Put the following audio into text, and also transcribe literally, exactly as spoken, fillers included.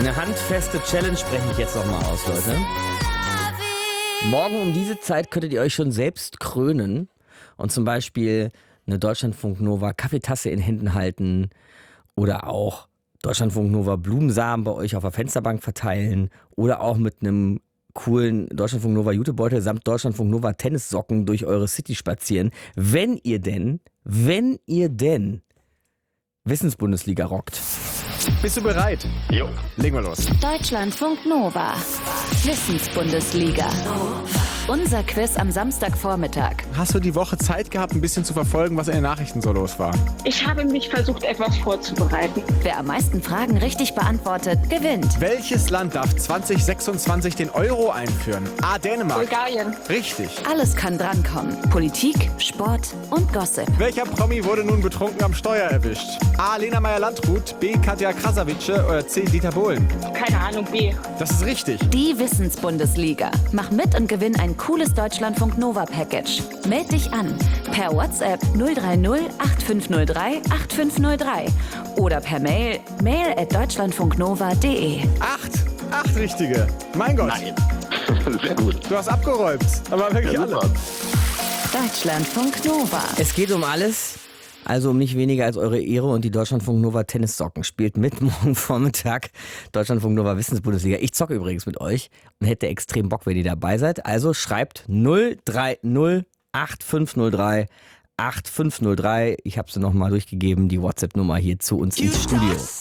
Eine handfeste Challenge spreche ich jetzt nochmal aus, Leute. Morgen um diese Zeit könntet ihr euch schon selbst krönen und zum Beispiel eine Deutschlandfunk Nova Kaffeetasse in Händen halten oder auch Deutschlandfunk Nova Blumensamen bei euch auf der Fensterbank verteilen oder auch mit einem coolen Deutschlandfunk Nova Jutebeutel samt Deutschlandfunk Nova Tennissocken durch eure City spazieren, wenn ihr denn, wenn ihr denn Wissensbundesliga rockt. Bist du bereit? Jo. Legen wir los. Deutschlandfunk Nova. Wissensbundesliga. Unser Quiz am Samstagvormittag. Hast du die Woche Zeit gehabt, ein bisschen zu verfolgen, was in den Nachrichten so los war? Ich habe mich versucht, etwas vorzubereiten. Wer am meisten Fragen richtig beantwortet, gewinnt. Welches Land darf zwanzig sechsundzwanzig den Euro einführen? A. Dänemark. Bulgarien. Richtig. Alles kann drankommen. Politik, Sport und Gossip. Welcher Promi wurde nun betrunken am Steuer erwischt? A. Lena Meyer-Landrut, B. Katja Krasavice oder C. Dieter Bohlen? Keine Ahnung, B. Das ist richtig. Die Wissensbundesliga. Mach mit und gewinn ein cooles Deutschlandfunk Nova Package. Meld dich an per WhatsApp null drei null acht fünf null drei acht fünf null drei oder per Mail mail at deutschlandfunknova punkt de. Acht. Acht richtige. Mein Gott. Nein. Sehr gut. Du hast abgeräumt. Aber wirklich Ja, alle. super. Deutschlandfunk Nova. Es geht um alles, also um nicht weniger als eure Ehre und die Deutschlandfunk Nova Tennissocken. Spielt mit morgen Vormittag Deutschlandfunk Nova Wissensbundesliga. Ich zocke übrigens mit euch und hätte extrem Bock, wenn ihr dabei seid. Also schreibt null drei null acht fünf null drei acht fünf null drei. Ich habe sie nochmal durchgegeben, die WhatsApp-Nummer hier zu uns ins Studio.